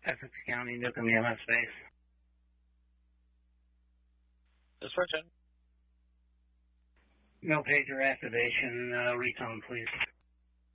Essex County, Newcomb EMS base. Description. No pager activation, retone please.